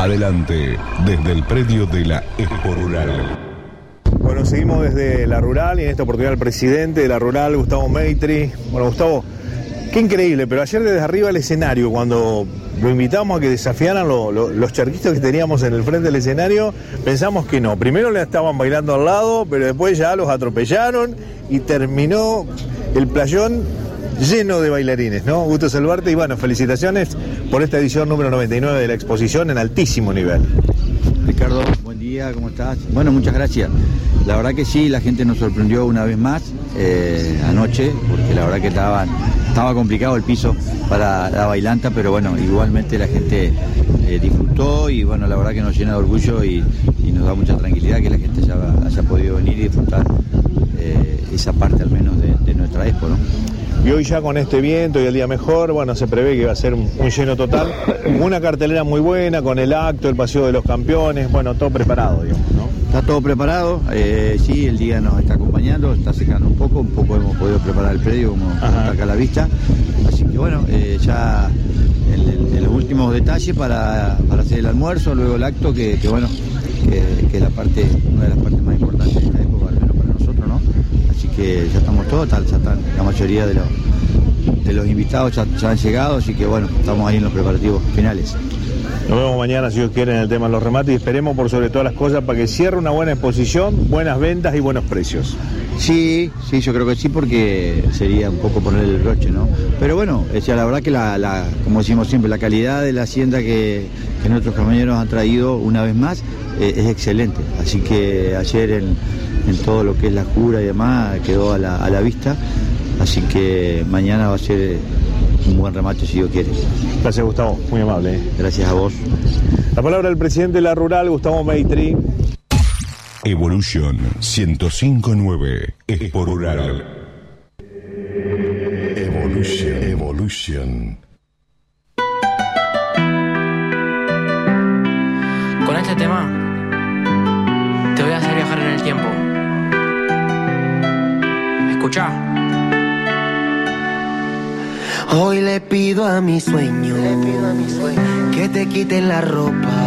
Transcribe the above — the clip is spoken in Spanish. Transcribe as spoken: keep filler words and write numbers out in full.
Adelante, desde el predio de la Expo Rural. Bueno, seguimos desde la Rural y en esta oportunidad el presidente de la Rural, Gustavo Meitri. Bueno, Gustavo, qué increíble, pero ayer desde arriba el escenario, cuando lo invitamos a que desafiaran lo, lo, los charquitos que teníamos en el frente del escenario, pensamos que no. Primero le estaban bailando al lado, pero después ya los atropellaron y terminó el playón lleno de bailarines, ¿no? Gusto saludarte y bueno, felicitaciones por esta edición número noventa y nueve de la exposición en altísimo nivel. Ricardo, buen día, ¿cómo estás? Bueno, muchas gracias. La verdad que sí, la gente nos sorprendió una vez más eh, anoche, porque la verdad que estaba, estaba complicado el piso para la bailanta, pero bueno, igualmente la gente eh, disfrutó y bueno, la verdad que nos llena de orgullo y, y nos da mucha tranquilidad que la gente haya, haya podido venir y disfrutar eh, esa parte al menos de, de nuestra expo, ¿no? Y hoy ya con este viento y el día mejor, bueno, se prevé que va a ser un, un lleno total. Una cartelera muy buena con el acto, el paseo de los campeones, bueno, todo preparado, digamos, ¿no? Está todo preparado, eh, sí, el día nos está acompañando, está secando un poco, un poco hemos podido preparar el predio como está acá a la vista. Así que bueno, eh, ya en, en los últimos detalles para, para hacer el almuerzo, luego el acto, que, que bueno, que, que es la parte, una de las partes más importantes de esta época, al menos para nosotros, ¿no? Así que ya estamos todos, tal, ya están la mayoría de los, de los invitados ya, ya han llegado, así que bueno, estamos ahí en los preparativos finales. Nos vemos mañana, si Dios quiere, en el tema de los remates y esperemos por sobre todas las cosas para que cierre una buena exposición, buenas ventas y buenos precios. Sí, sí, yo creo que sí, porque sería un poco ponerle el broche, ¿no? Pero bueno, o sea, la verdad que la, la, como decimos siempre, la calidad de la hacienda que, que nuestros compañeros han traído una vez más eh, es excelente. Así que ayer en, en todo lo que es la jura y demás quedó a la, a la vista. Así que mañana va a ser un buen remate si Dios quiere. Gracias, Gustavo, muy amable. ¿eh? Gracias a vos. La palabra del presidente de la Rural, Gustavo Meitri. Evolution ciento cinco punto nueve, Expo Rural. Evolution, Evolution. Con este tema te voy a hacer viajar en el tiempo. Escuchá. Hoy le pido a mi sueño, le pido a mi sueño que te quiten la ropa.